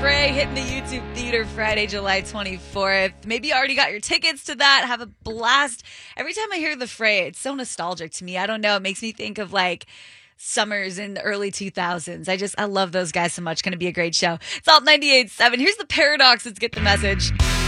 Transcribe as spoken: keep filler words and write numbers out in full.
Fray hitting the YouTube Theater Friday, July twenty-fourth. Maybe you already got your tickets to that. Have a blast. Every time I hear the Fray, it's so nostalgic to me. I don't know. It makes me think of like summers in the early two thousands. I just, I love those guys so much. Going to be a great show. It's Alt ninety-eight point seven. Here's the Paradox. Let's get the message.